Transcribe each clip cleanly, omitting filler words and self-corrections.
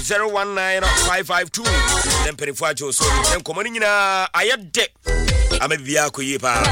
019-552 then perifacho so then komani nyina ayede amabia koyi pa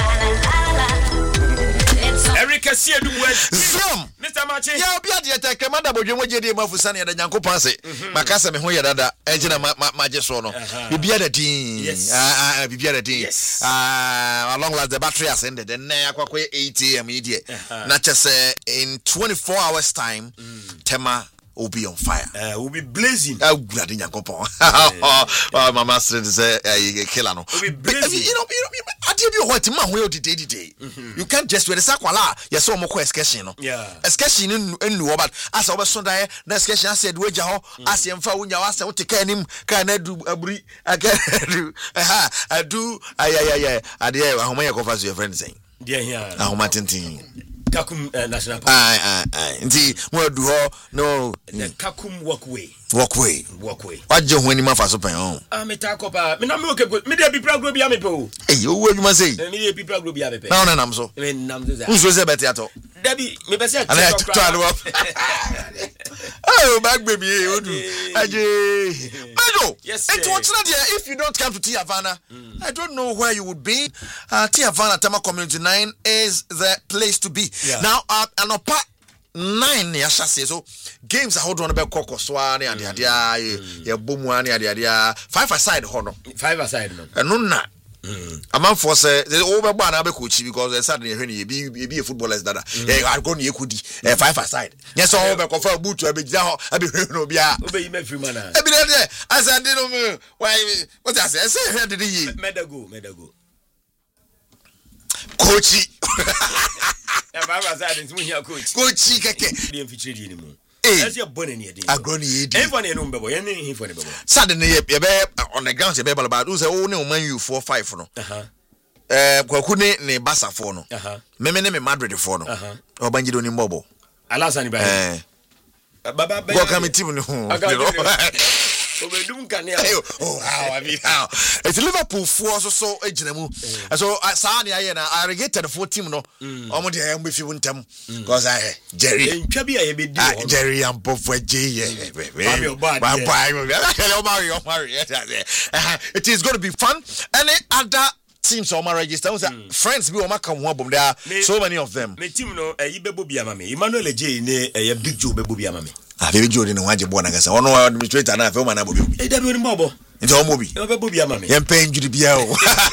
Erica see do Zoom Mr. Machi ya obi ade atakema da bodwe moje de mafusa ne da nyankopon se makasa me ho ye dada engina maje so no bibia da din bibia da din along last the battery has ended and na akwakoye 8 am idie na chese in 24 hours time tema will be on fire. Will be blazing. Glad in Yankopon. Mama said, killer no. Will be blazing. You know, I tell you what, man, we did day. You can't just wear the sakwala. Yes, so more escassion. Yeah. Escassion in New York. As I was Sunday, the escassion said, Wajaho, as him for when you ask what to can him, can I do a brie? I do. I dear, how many of your friends saying? Dear, yeah. How much in Kakum National Park. Indeed, where do all no Kakum walkway. What do you when you must open home? I'm a taco. Media people group Yamipo. Hey, what you must say? Media people group Yamipo. No, I'm so. Who's was a better? Debbie, maybe I had to try to up. Oh, back baby. Yes, if you don't come to Tia Havana, I don't know where you would be. Tia Havana Tama Community 9 is the place to be. Yeah. Now, an opa 9 ya shase so games are hold on about Coco Swan and ya boom one ya 5-a-side hono 5-a-side no no na a man for say the over ban abe coach because they said he be a footballer that I go near kudi 5-a-side yes all be confirm boot to be no bia obe me free man e be there as I didn't why what I say here did he medago coachy Coachy keke dey feature di mu as your bonne near dey agroni edi everyone no bebo yen he for ne bebo suddenly you be on the ground you be about who say oh ne Man U 4-5 no kwaku ne Barca 4 no me ne Madrid 4 no obanjido ni mbobo alasani ba baba go come team no Obedum kane how it's Liverpool for so ejinamu so saani aye na I regated the 4 team no omo de am be fi wuntem because Jerry entwa bi aye be di Jerry am bofo je it is going to be fun. Any other teams on my register friends be on my come one there so many of them me team no yi bebo bia ma me Emmanuel J ne Big Joe bebo bia ma me Baby Joe ni waje bona kasa ono administrator na afa o mana bobi da bi ni mbobo nti o mobi e bebo bia ma me yem pen judi bia o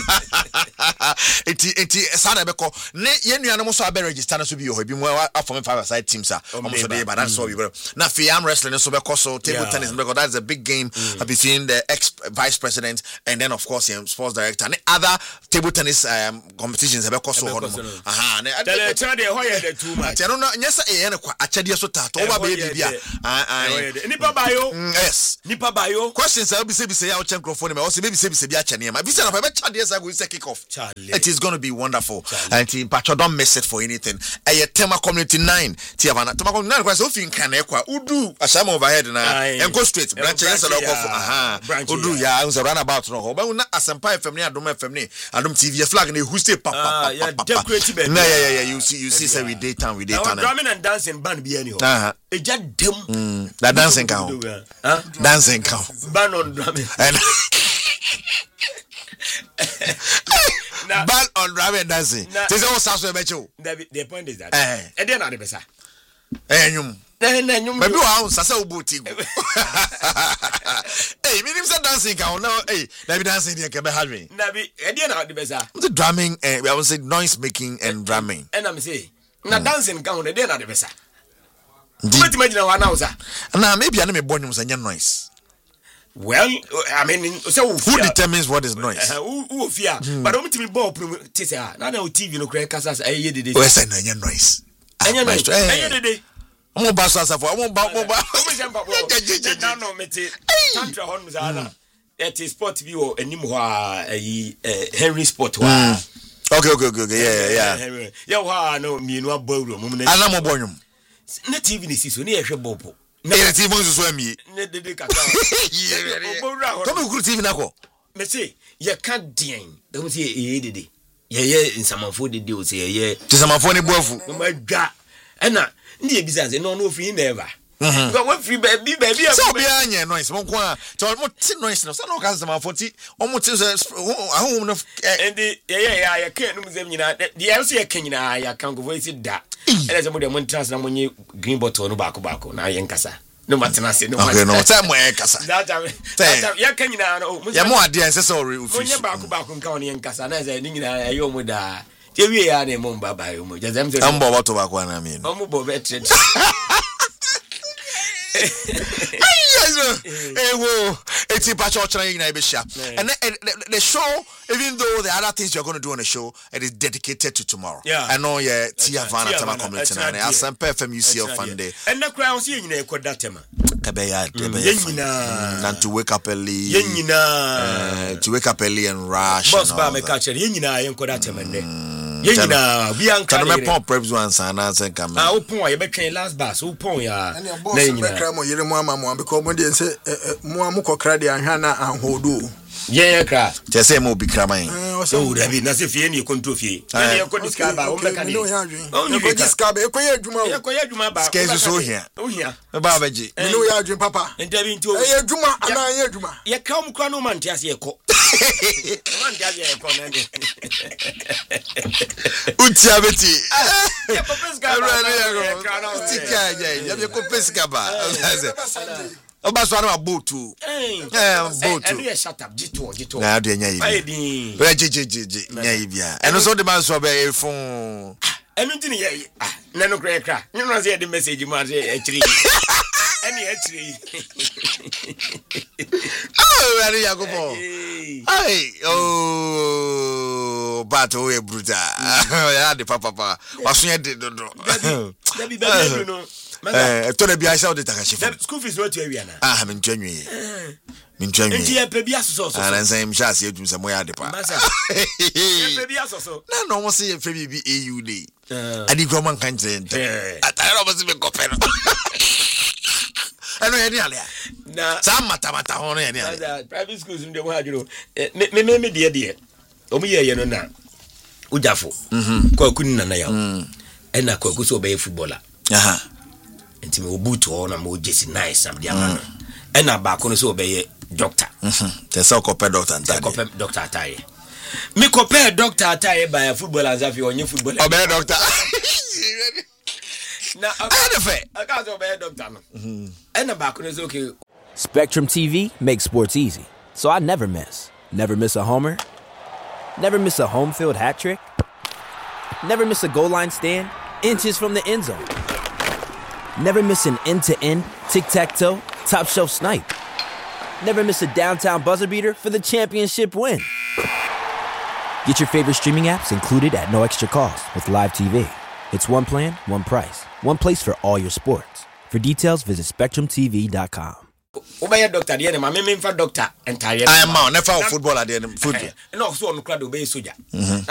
eti sana beko ne yenua no so abe register na so bi o bi mu afom 5-a-side teams almost so dey but that's all we were na fi am wrestling so beko so table tennis because that's a big game between the ex vice president and then of course sports director and other table tennis competitions beko so ho na tele try dey hoye the too much no nyesa e ne kwa achade so tato o ba be bia nipa bayo yes nipa bayo questions I be say ya o chen microphone me o say maybe say bia chane ma visa na fa be chade say go say kick off. It is going to be wonderful. And Pacho don't miss it for anything. Tema Community 9 Tia Havana Tema Community 9 kwa so fin kan ekwa udu ashama overhead na and go straight branch yes na go udu ya unza runabout no ba na Asempa FM ni Adom FM ni Adom TV flag na who stay papa yeah you see say we daytime drumming and dancing band bi any ho e ja dem that dancing count dancing count ban on drumming and ban on drumming and dancing this all sounds so much the point is that e dey na de besa enyum enyum baby wa sasa ubuti go hey me nim say dancing count now hey na be dancing dey ke be harry na be e dey na de besa the drumming I would say noise making and drumming and I'm say na dancing count e dey na de besa but imagine wa na usa na maybe ana me bonyum say noise. Well, I mean, so who determines what is noise? Who fear? But don't me ball tisa. Now no TV no crack casas. Aye did it. Where's the noise? Aye did it. I'm about to say for. I'm about. No, mete. Tantra hon mzana. It is sport view. Enimwa Henry Sport. Okay. Yeah. Yeah. No, me no ballroom. Ana mo bonyum. Na TV ni siso. Ni ehwe bobo. Ne TV mo so ami. Ne dede kaka. Come ku TV na ko. Me say ye ka den. Dem say ye dede. Ye nsamanfo dede o say ye. Nsamanfo ni boafu. Ma dwa. Ena ndi ebisa say no no fi never. Go one free baby. So be anya noise. Mo kwa. So mo tin noise no. So no ka sama 40. Omo tin so ahom no. And ya can no muzem nyina. The else ya can nyina ya kan go voice da. Ele se mo de mo trans na mo nyi green bottle no baako na ye nkasa. No matena se no. Okay no. Time mo e kasa. That ya can nyina no. Ya mo ade an se so re office. Mo nye baako nka won ye nkasa na se ni nyina ya yo mo da. Je wie ya na mo baba yo mo. Je zem se. Ambo bato baako na me. Omo bo betre. It's in Pacho China and the show, even though the other things you're going to do on the show, it is dedicated to tomorrow. Yeah, I know. Yeah, Tia Van Atama community and I some FM UCL Funday. And the crowd seeing you could that tema. And to wake up early, to wake up early and rush. Boss bar me catch it. Yenina yen koda temende. Yenina we an can me pon preps once and answer come. Ah, upon you be train last bus. Upon ya. Na boss be kra mo yire mo ama mo because mo dey say mo amukokra dey anhwa na anhodo. Yeah, cra. Just say mo bi kraman. So David na se fie ni konto fie. Na ye ko discover o be kan. Oh, you go discover e ko ye adwuma o. E ko ye adwuma ba. Skes so here. O here. E ba beji. Me no ye adwuma papa. Entabi nti o. E ye adwuma ana ye adwuma. Ye ka om kra no man ti ase ye ko. Man ti ase ye ko na de. Uti abeti. Ye ko pesca ba. Tika ye. Ye ko pesca ba. Oba so na boatu. Boatu. And you shut up G2. Na de nya yi. Ji. Nya yi bia. Eno so de man so be efun. Eno nti ne ye. Na no kra. You know say the message ma say actually. Any actually. Oh, very yagobo. Hey, oh, but we bruta. Ya de papa. Waso ye de dodo. Dabi baby no. To na bia say o de takashi. School fees what you na. Ah, me ntwanwe. Nti e pe bia so. Ana nsem sha se edum se mo ya de pa. E pe bia so. Na no mo se e fe bi AU dey. Adi groman kan tente. Atayro mo se me kopero. Eno ye ni ale. Na sa mata hono ye ni ale. Private schools ndem ha juro. Me de. O mu ye no na. Ujafo. Kwa kunu na ya. Ena kwa kuso be footballer. Aha. Enti me obutu ho na mo jesi nice am dia ma. Ena ba ko no so be doctor. Te so kopɛ doctor ntaye. Kopɛ doctor ataye. Me kopɛ doctor ataye ba footballer Zafi onye footballer. Obey doctor. Na I can't obey doctor no. Ena ba ko no so okay. Spectrum TV makes sports easy. So I never miss. Never miss a homer. Never miss a home field hat trick. Never miss a goal line stand. Inches from the end zone. Never miss an end-to-end, tic-tac-toe, top-shelf snipe. Never miss a downtown buzzer beater for the championship win. Get your favorite streaming apps included at no extra cost with Live TV. It's one plan, one price. One place for all your sports. For details, visit SpectrumTV.com. Obey doctor, the enemy, me for doctor, entire. I am never football at the end. Football. No, so on crowd obey soldier.